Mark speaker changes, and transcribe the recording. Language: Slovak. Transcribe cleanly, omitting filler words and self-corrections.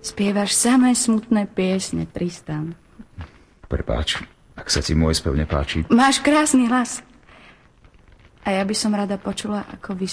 Speaker 1: Spievaš samé smutné piesne, Tristan.
Speaker 2: Prepáč, ak sa ti môj spev nepáči.
Speaker 1: Máš krásny hlas. A ja by som rada počula, ako